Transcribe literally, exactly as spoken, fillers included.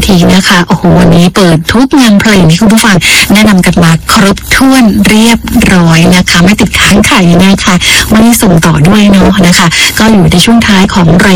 ทีนะคะโอ้โหวันนี้เปิดทุกงานเพลงที่คุณผู้ฟังแนะนำกันมาครบถ้วนเรียบร้อยนะคะไม่ติดค้างไข่นะคะวันนี้ส่งต่อด้วยเนาะนะคะก็อยู่ในช่วงท้ายของราย